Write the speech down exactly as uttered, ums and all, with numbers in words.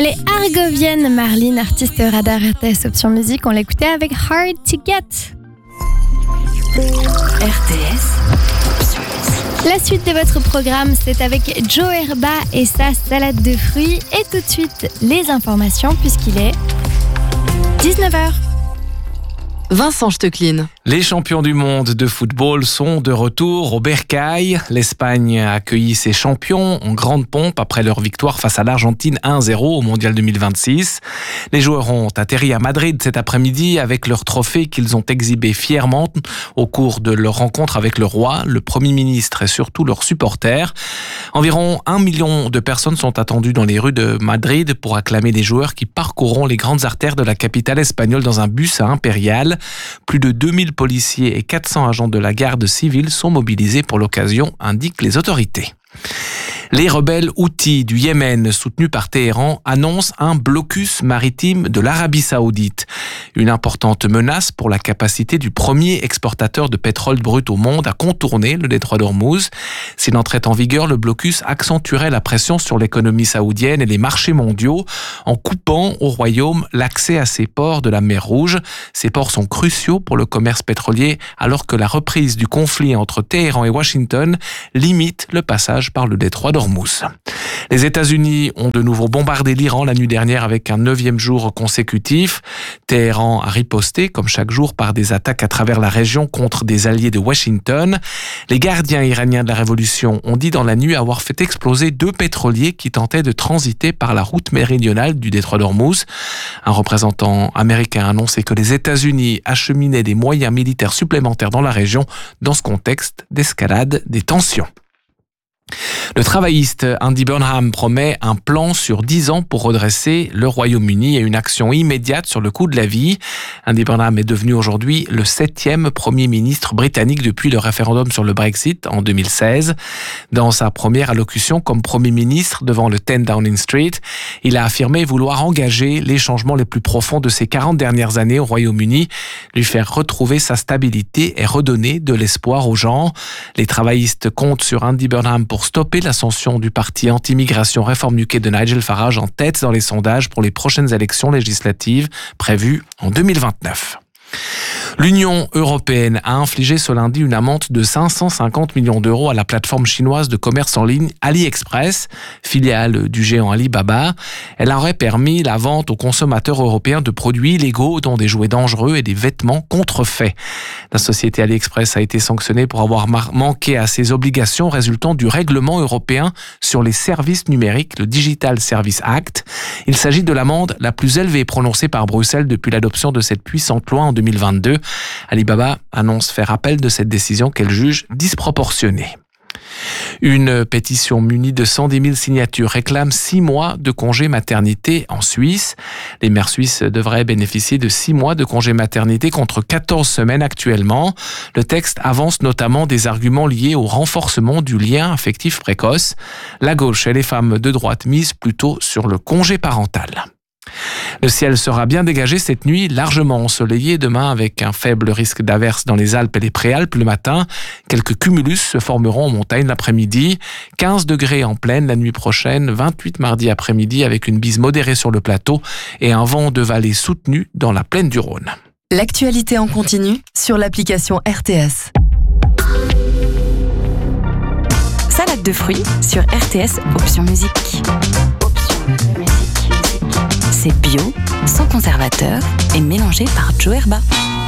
Elle est argovienne, Marlene, artiste radar R T S Option Musique. On l'écoutait avec Hard to Get. R T S Option Musique. La suite de votre programme, c'est avec Joe Herba et sa salade de fruits. Et tout de suite, les informations puisqu'il est dix-neuf heures. Vincent Stecklin. Les champions du monde de football sont de retour au Bercail. L'Espagne a accueilli ses champions en grande pompe après leur victoire face à l'Argentine un zéro au Mondial deux mille vingt-six. Les joueurs ont atterri à Madrid cet après-midi avec leur trophée qu'ils ont exhibé fièrement au cours de leur rencontre avec le roi, le Premier ministre et surtout leurs supporters. Environ un million de personnes sont attendues dans les rues de Madrid pour acclamer les joueurs qui parcourront les grandes artères de la capitale espagnole dans un bus à Impérial. Plus de deux mille policiers et quatre cents agents de la garde civile sont mobilisés pour l'occasion, indiquent les autorités. Les rebelles houthis du Yémen, soutenus par Téhéran, annoncent un blocus maritime de l'Arabie Saoudite. Une importante menace pour la capacité du premier exportateur de pétrole brut au monde à contourner le détroit d'Ormuz. S'il entrait en vigueur, le blocus accentuerait la pression sur l'économie saoudienne et les marchés mondiaux en coupant au royaume l'accès à ces ports de la mer Rouge. Ces ports sont cruciaux pour le commerce pétrolier alors que la reprise du conflit entre Téhéran et Washington limite le passage par le détroit d'Ormuz. Les États-Unis ont de nouveau bombardé l'Iran la nuit dernière avec un neuvième jour consécutif. Téhéran a riposté, comme chaque jour, par des attaques à travers la région contre des alliés de Washington. Les gardiens iraniens de la révolution ont dit dans la nuit avoir fait exploser deux pétroliers qui tentaient de transiter par la route méridionale du détroit d'Ormuz. Un représentant américain a annoncé que les États-Unis acheminaient des moyens militaires supplémentaires dans la région dans ce contexte d'escalade des tensions. Le travailliste Andy Burnham promet un plan sur dix ans pour redresser le Royaume-Uni et une action immédiate sur le coût de la vie. Andy Burnham est devenu aujourd'hui le septième Premier ministre britannique depuis le référendum sur le Brexit en deux mille seize. Dans sa première allocution comme Premier ministre devant le dix Downing Street, il a affirmé vouloir engager les changements les plus profonds de ces quarante dernières années au Royaume-Uni, lui faire retrouver sa stabilité et redonner de l'espoir aux gens. Les travaillistes comptent sur Andy Burnham pour stopper l'ascension du parti anti-immigration Réforme U K de Nigel Farage en tête dans les sondages pour les prochaines élections législatives prévues en deux mille vingt-neuf. L'Union européenne a infligé ce lundi une amende de cinq cent cinquante millions d'euros à la plateforme chinoise de commerce en ligne AliExpress, filiale du géant Alibaba. Elle aurait permis la vente aux consommateurs européens de produits illégaux, dont des jouets dangereux et des vêtements contrefaits. La société AliExpress a été sanctionnée pour avoir manqué à ses obligations résultant du règlement européen sur les services numériques, le Digital Services Act. Il s'agit de l'amende la plus élevée prononcée par Bruxelles depuis l'adoption de cette puissante loi en deux mille vingt-deux. Alibaba annonce faire appel de cette décision qu'elle juge disproportionnée. Une pétition munie de cent dix mille signatures réclame six mois de congé maternité en Suisse. Les mères suisses devraient bénéficier de six mois de congé maternité contre quatorze semaines actuellement. Le texte avance notamment des arguments liés au renforcement du lien affectif précoce. La gauche et les femmes de droite misent plutôt sur le congé parental. Le ciel sera bien dégagé cette nuit, largement ensoleillé demain avec un faible risque d'averse dans les Alpes et les Préalpes le matin. Quelques cumulus se formeront en montagne l'après-midi. quinze degrés en plaine la nuit prochaine, vingt-huit mardi après-midi avec une bise modérée sur le plateau et un vent de vallée soutenu dans la plaine du Rhône. L'actualité en continu sur l'application R T S. Salade de fruits sur R T S Option Musique. Option Musique. C'est bio, sans conservateur et mélangé par Joe Herba.